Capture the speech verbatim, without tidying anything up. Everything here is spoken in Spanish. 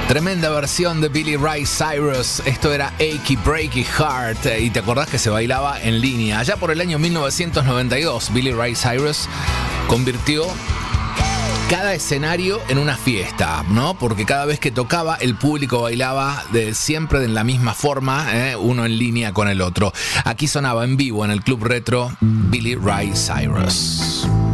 Tremenda versión de Billy Ray Cyrus. Esto era Achy Breaky Heart. Y te acordás que se bailaba en línea. Allá por el año mil novecientos noventa y dos, Billy Ray Cyrus convirtió cada escenario en una fiesta, ¿no? Porque cada vez que tocaba, el público bailaba de siempre de la misma forma, ¿eh? Uno en línea con el otro. Aquí sonaba en vivo en el Club Retro Billy Ray Cyrus.